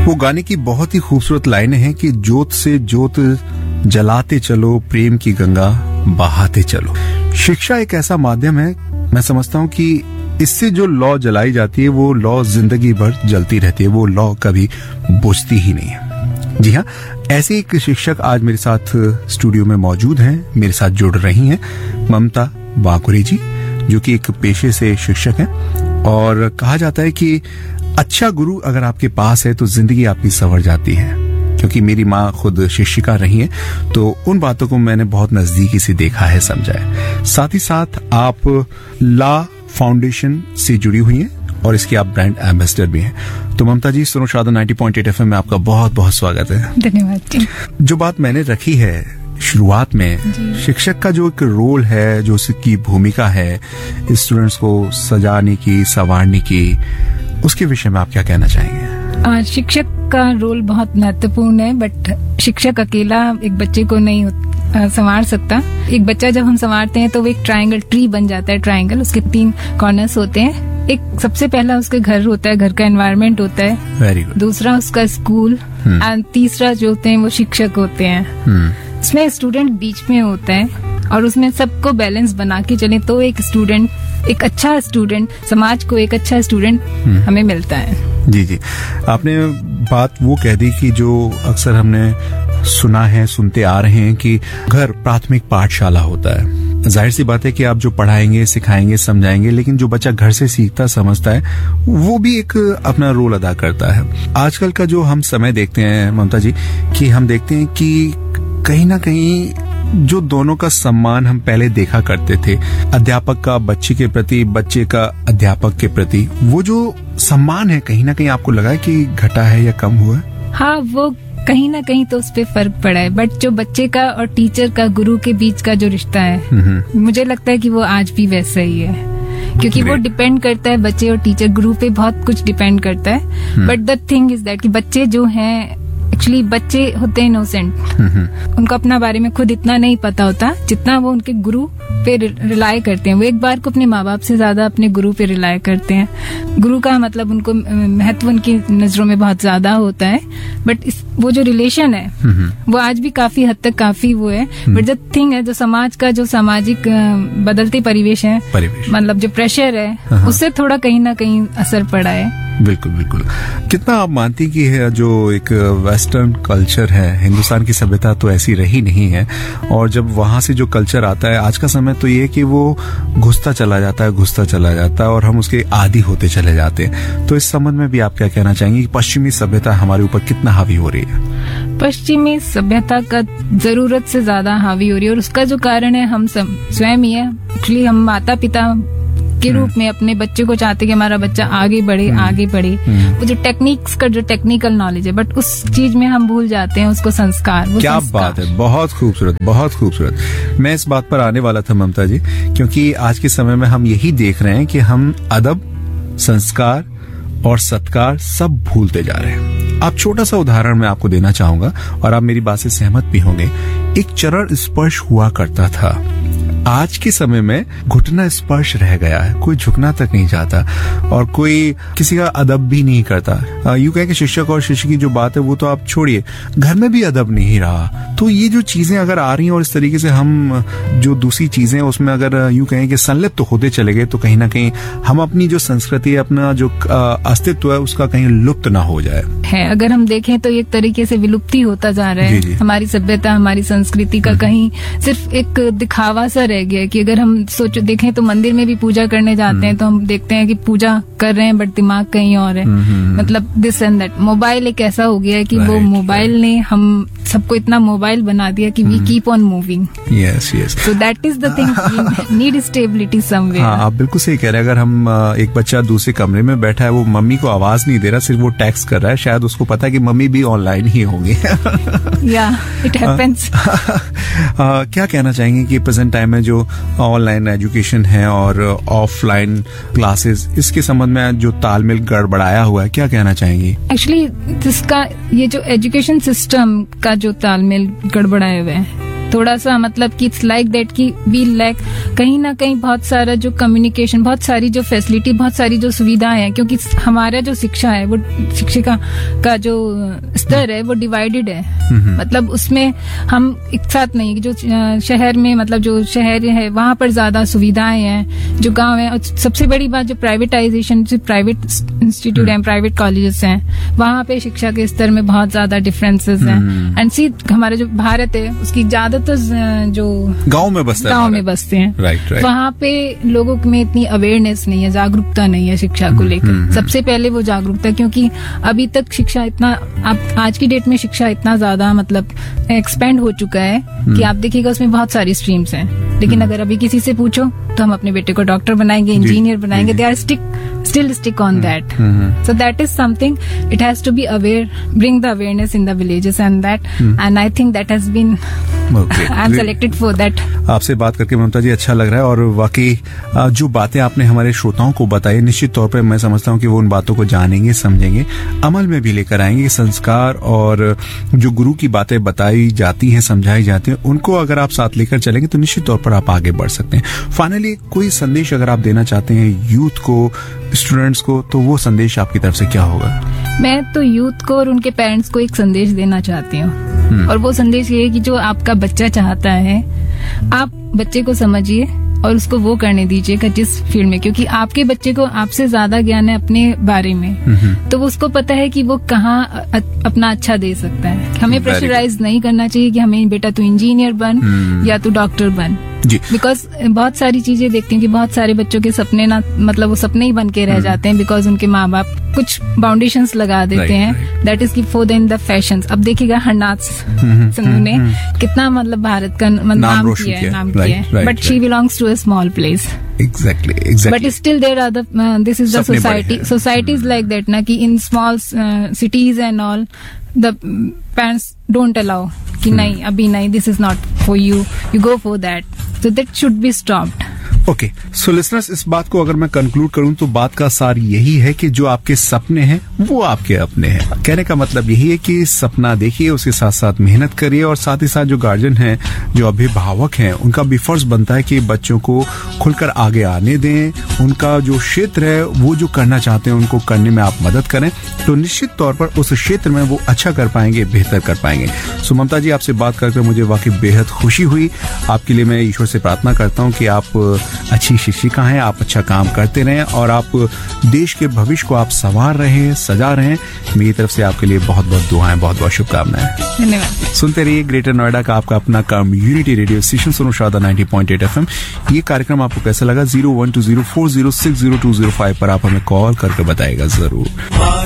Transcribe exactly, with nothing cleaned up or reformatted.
वो गाने की बहुत ही खूबसूरत लाइनें हैं कि जोत से जोत जलाते चलो, प्रेम की गंगा बहाते चलो। शिक्षा एक ऐसा माध्यम है, मैं समझता हूँ कि इससे जो लौ जलाई जाती है वो लौ जिंदगी भर जलती रहती है, वो लौ कभी बुझती ही नहीं है। जी हाँ, ऐसे एक शिक्षक आज मेरे साथ स्टूडियो में मौजूद हैं, मेरे साथ जुड़ रही हैं ममता वाकुरे जी, जो कि एक पेशे से शिक्षक हैं। और कहा जाता है कि अच्छा गुरु अगर आपके पास है तो जिंदगी आपकी संवर जाती है। क्योंकि मेरी माँ खुद शिक्षिका रही है, तो उन बातों को मैंने बहुत नजदीकी से देखा है, समझा है। साथ ही साथ आप ला फाउंडेशन से जुड़ी हुई हैं और इसकी आप ब्रांड एम्बेसडर भी हैं। तो ममता जी, सुनो शादा नब्बे पॉइंट आठ एफएम में आपका बहुत बहुत स्वागत है। धन्यवाद जी। जो बात मैंने रखी है शुरुआत में, शिक्षक का जो एक रोल है, जो उसकी भूमिका है स्टूडेंट्स को सजाने की, संवारने की, उसके विषय में आप क्या कहना चाहेंगे? आ, शिक्षक का रोल बहुत महत्वपूर्ण है, बट शिक्षक अकेला एक बच्चे को नहीं संवार सकता। एक बच्चा जब हम संवारते हैं तो वो एक ट्रायंगल ट्री बन जाता है। ट्रायंगल, उसके तीन कॉर्नर्स होते हैं। एक सबसे पहला उसके घर होता है, घर का एनवायरनमेंट होता है। Very good. दूसरा उसका स्कूल, एंड तीसरा जो होते हैं वो शिक्षक होते हैं। hmm. इसमें स्टूडेंट बीच में होता है और उसमें सबको बैलेंस बना के चले तो एक स्टूडेंट, एक अच्छा स्टूडेंट, समाज को एक अच्छा स्टूडेंट हमें मिलता है। जी जी, आपने बात वो कह दी कि जो अक्सर हमने सुना है, सुनते आ रहे हैं कि घर प्राथमिक पाठशाला होता है। जाहिर सी बात है कि आप जो पढ़ाएंगे, सिखाएंगे, समझाएंगे, लेकिन जो बच्चा घर से सीखता समझता है वो भी एक अपना रोल अदा करता है। आजकल का जो हम समय देखते हैं ममता जी, कि हम देखते हैं कि कहीं ना कहीं जो दोनों का सम्मान हम पहले देखा करते थे, अध्यापक का बच्चे के प्रति, बच्चे का अध्यापक के प्रति, वो जो सम्मान है कहीं ना कहीं आपको लगा है कि घटा है या कम हुआ है? हाँ, वो कहीं ना कहीं तो उस पे फर्क पड़ा है, बट जो बच्चे का और टीचर का, गुरु के बीच का जो रिश्ता है, मुझे लगता है कि वो आज भी वैसा ही है। क्योंकि वो डिपेंड करता है, बच्चे और टीचर, गुरु पे बहुत कुछ डिपेंड करता है। But the thing is that कि बच्चे जो हैं, एक्चुअली बच्चे होते हैं इनोसेंट, उनको अपना बारे में खुद इतना नहीं पता होता जितना वो उनके गुरु पे रिलाय करते हैं। वो एक बार को अपने माँ बाप से ज्यादा अपने गुरु पे रिलाय करते हैं। गुरु का मतलब उनको महत्व उनकी नजरों में बहुत ज्यादा होता है। बट इस वो जो रिलेशन है वो आज भी काफी हद तक काफी वो है। बट जो थिंग है, जो समाज का जो सामाजिक बदलते परिवेश है, मतलब जो प्रेशर है, उससे थोड़ा कहीं ना कहीं असर पड़ा है। बिल्कुल बिल्कुल। कितना आप मानती कि है जो एक वेस्टर्न कल्चर है, हिंदुस्तान की सभ्यता तो ऐसी रही नहीं है, और जब वहां से जो कल्चर आता है आज का समय, तो ये कि वो घुसता चला जाता है, घुसता चला जाता है और हम उसके आदी होते चले जाते हैं। तो इस संबंध में भी आप क्या कहना चाहेंगे कि पश्चिमी सभ्यता हमारे ऊपर कितना हावी हो रही है? पश्चिमी सभ्यता का जरूरत से ज्यादा हावी हो रही है, और उसका जो कारण है हम स्वयं ही है। एक्चुअली हम माता पिता के रूप में अपने बच्चे को चाहते कि हमारा बच्चा आगे बढ़े, आगे बढ़े। वो जो टेक्निक्स का जो टेक्निकल नॉलेज है, बट उस चीज में हम भूल जाते हैं उसको संस्कार। वो क्या संस्कार। बात है, बहुत खूबसूरत, बहुत खूबसूरत। मैं इस बात पर आने वाला था ममता जी, क्योंकि आज के समय में हम यही देख रहे हैं कि हम अदब, संस्कार और सत्कार सब भूलते जा रहे हैं। आप छोटा सा उदाहरण मैं आपको देना चाहूंगा और आप मेरी बात से सहमत भी होंगे। एक चरण स्पर्श हुआ करता था, आज के समय में घुटना स्पर्श रह गया है। कोई झुकना तक नहीं चाहता और कोई किसी का अदब भी नहीं करता। यूं कहें कि शिक्षक और शिष्य की जो बात है वो तो आप छोड़िए, घर में भी अदब नहीं रहा। तो ये जो चीजें अगर आ रही हैं और इस तरीके से हम जो दूसरी चीजें उसमें अगर यूं कहें कि संलिप्त तो होते चले गए, तो कहीं ना कहीं हम अपनी जो संस्कृति, अपना जो अस्तित्व है उसका कहीं लुप्त ना हो जाए है। अगर हम देखें तो एक तरीके से विलुप्ति होता जा रहा है। जी जी। हमारी सभ्यता, हमारी संस्कृति का कहीं सिर्फ एक दिखावा सा रह गया कि अगर हम सोचो देखें तो मंदिर में भी पूजा करने जाते हैं तो हम देखते हैं कि पूजा कर रहे हैं बट दिमाग कहीं और है। मतलब दिस एंड दैट। मोबाइल एक ऐसा हो गया है कि वो मोबाइल ने हम सबको इतना मोबाइल बना दिया कि we keep on moving. Yes yes. So that is the thing, need stability somewhere. हाँ, आप बिल्कुल सही कह रहे हैं। अगर हम एक बच्चा दूसरे कमरे में बैठा है, वो मम्मी को आवाज नहीं दे रहा, सिर्फ वो टेक्स्ट कर रहा है, शायद उसको पता है कि मम्मी भी ऑनलाइन ही होंगी। या इट हैपेंस। क्या कहना चाहेंगे कि प्रेजेंट टाइम में जो ऑनलाइन एजुकेशन है और ऑफलाइन क्लासेस, इसके संबंध में जो तालमेल गड़बड़ाया हुआ है, क्या कहना चाहेंगी? एक्चुअली जिसका ये जो एजुकेशन सिस्टम का जो तालमेल गड़बड़ाया हुआ है, थोड़ा सा मतलब कि इट्स लाइक दैट कि वी लैक कहीं ना कहीं बहुत सारा जो कम्युनिकेशन, बहुत सारी जो फैसिलिटी, बहुत सारी जो सुविधाएं हैं, क्योंकि हमारा जो शिक्षा है वो शिक्षिका का जो स्तर है वो डिवाइडेड है। मतलब उसमें हम एक साथ नहीं, जो शहर में मतलब जो शहर है वहां पर ज्यादा सुविधाएं हैं, जो गांव है। और सबसे बड़ी बात जो प्राइवेटाइजेशन, जो प्राइवेट इंस्टीट्यूट है, प्राइवेट कॉलेजेस हैं, वहां पे शिक्षा के स्तर में बहुत ज्यादा डिफरेंसेस हैं। एंड सी हमारा जो भारत है उसकी ज्यादातर जो गांव में बसते हैं गांव में बसते हैं राइट राइट वहां पे लोगों में इतनी अवेयरनेस नहीं है, जागरूकता नहीं है शिक्षा को लेकर। सबसे पहले वो जागरूकता, क्योंकि अभी तक शिक्षा इतना, आप आज की डेट में शिक्षा इतना ज्यादा मतलब एक्सपेंड हो चुका है कि आप देखिएगा उसमें बहुत सारी स्ट्रीम्स हैं, लेकिन अगर अभी किसी से पूछो तो हम अपने बेटे को डॉक्टर बनाएंगे, इंजीनियर बनाएंगे, they are stick still stick on that. Mm-hmm. So that is something, it has to be aware, bring the awareness in the villages and that, mm. and I think that has been, okay. I'm selected for that. आपसे बात करके ममता जी अच्छा लग रहा है, और वाकई जो बातें आपने हमारे श्रोताओं को बताई, निश्चित तौर पर मैं समझता हूँ कि वो उन बातों को जानेंगे, समझेंगे, अमल में भी लेकर आएंगे। संस्कार और जो गुरु की बातें बताई जाती हैं, समझाई जाती हैं, उनको अगर आप साथ लेकर चलेंगे तो निश्चित तौर पर आप आगे बढ़ सकते हैं। फाइनली कोई संदेश अगर आप देना चाहते हैं यूथ को, स्टूडेंट्स को, तो वो संदेश आपकी तरफ से क्या होगा? मैं तो यूथ को और उनके पेरेंट्स को एक संदेश देना चाहती हूँ, और वो संदेश ये है कि जो आपका बच्चा चाहता है, आप बच्चे को समझिए और उसको वो करने दीजिएगा जिस फील्ड में, क्योंकि आपके बच्चे को आपसे ज्यादा ज्ञान है अपने बारे में, तो वो उसको पता है कि वो कहाँ अपना अच्छा दे सकता है। हमें प्रेशराइज नहीं करना चाहिए कि हमें बेटा तू इंजीनियर बन या तू डॉक्टर बन, बिकॉज बहुत सारी चीजें देखती हूँ कि बहुत सारे बच्चों के सपने ना मतलब वो सपने ही बन के रह जाते हैं, बिकॉज उनके माँ बाप कुछ बाउंडेशंस लगा देते हैं, दैट इज की फॉर इन द फैशंस। अब देखिएगा हरनाथ सिंधु ने कितना मतलब भारत का नाम किया है, नाम किया है, but she belongs to a small place. Exactly, exactly. But still there are the, uh, this is the society, society is like that, na, ki in small uh, cities and all, the parents don't allow, ki hmm. nahi, abhi nahi, this is not for you, you go for that. So that should be stopped. Okay so listeners, इस बात को अगर मैं conclude करूं तो बात का सार यही है कि जो आपके सपने हैं वो आपके अपने हैं। कहने का मतलब यही है कि सपना देखिए, उसके साथ साथ मेहनत करिए, और साथ ही साथ जो गार्जियन हैं, जो अभिभावक हैं, उनका भी फर्ज बनता है कि बच्चों को खुलकर आगे आने दें, उनका जो क्षेत्र है वो जो करना चाहते हैं उनको करने में आप मदद करें, तो निश्चित तौर पर उस क्षेत्र में वो अच्छा कर पाएंगे, बेहतर कर पाएंगे। सो ममता जी, आपसे बात करके मुझे वाकई बेहद खुशी हुई। आपके लिए मैं ईश्वर से प्रार्थना करता हूँ कि आप अच्छी शिक्षिका हैं, आप अच्छा काम करते रहें, और आप देश के भविष्य को आप संवार रहे हैं, सजा रहे हैं। मेरी तरफ से आपके लिए बहुत बहुत दुआएं, बहुत बहुत शुभकामनाएं। धन्यवाद। सुनते रहिए ग्रेटर नोएडा का आपका अपना community radio station Sonu Sharda ninety point eight F M. ये कार्यक्रम आपको कैसा लगा? Zero one two zero four zero six zero to zero five पर आप हमें कॉल करके बताएगा जरूर।